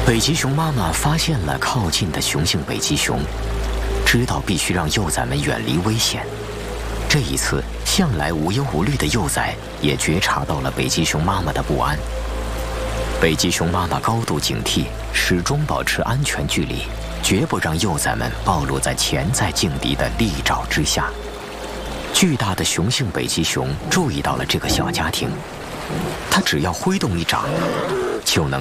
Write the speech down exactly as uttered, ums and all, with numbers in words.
北极熊妈妈发现了靠近的雄性北极熊，知道必须让幼崽们远离危险。这一次，向来无忧无虑的幼崽也觉察到了北极熊妈妈的不安。北极熊妈妈高度警惕，始终保持安全距离，绝不让幼崽们暴露在潜在劲敌的利爪之下。巨大的雄性北极熊注意到了这个小家庭，它只要挥动一掌，就能